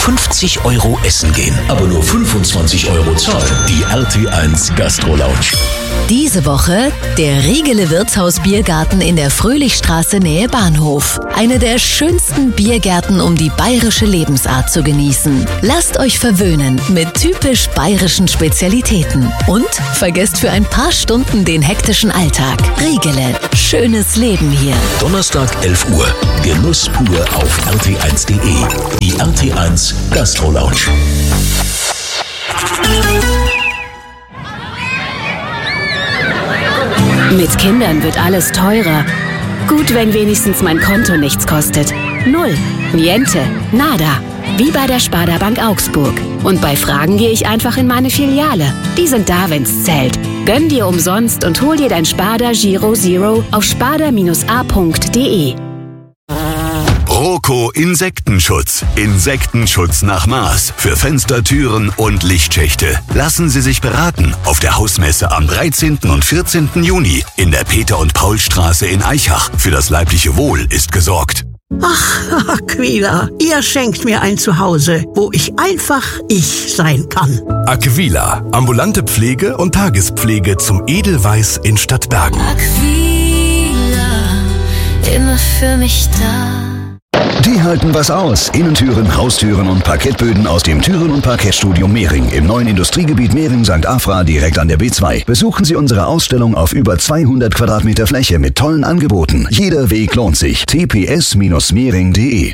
50 € essen gehen, aber nur 25 € zahlen. Die RT1 Gastro Lounge. Diese Woche der Riegele Wirtshaus Biergarten in der Fröhlichstraße Nähe Bahnhof. Eine der schönsten Biergärten, um die bayerische Lebensart zu genießen. Lasst euch verwöhnen mit typisch bayerischen Spezialitäten. Und vergesst für ein paar Stunden den hektischen Alltag. Riegele, schönes Leben hier. Donnerstag 11 Uhr. Genuss pur auf rt1.de. Die RT1 Gastro Lounge. Mit Kindern wird alles teurer. Gut, wenn wenigstens mein Konto nichts kostet. Null, niente, nada. Wie bei der Sparda Bank Augsburg. Und bei Fragen gehe ich einfach in meine Filiale. Die sind da, wenn's zählt. Gönn dir umsonst und hol dir dein Sparda Giro Zero auf sparda-a.de. Roco Insektenschutz. Insektenschutz nach Maß. Für Fenster, Türen und Lichtschächte. Lassen Sie sich beraten auf der Hausmesse am 13. und 14. Juni in der Peter- und Paulstraße in Aichach. Für das leibliche Wohl ist gesorgt. Ach, Aquila, ihr schenkt mir ein Zuhause, wo ich einfach ich sein kann. Aquila, ambulante Pflege und Tagespflege zum Edelweiß in Stadtbergen. Aquila, immer für mich da. Die halten was aus. Innentüren, Haustüren und Parkettböden aus dem Türen- und Parkettstudio Mehring im neuen Industriegebiet Mehring-St. Afra direkt an der B2. Besuchen Sie unsere Ausstellung auf über 200 Quadratmeter Fläche mit tollen Angeboten. Jeder Weg lohnt sich. tps-mehring.de